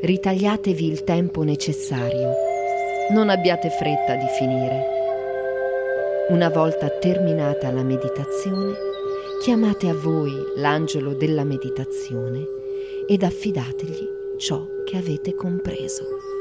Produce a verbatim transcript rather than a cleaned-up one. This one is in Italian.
ritagliatevi il tempo necessario, non abbiate fretta di finire. Una volta terminata la meditazione, chiamate a voi l'angelo della meditazione ed affidategli ciò che avete compreso.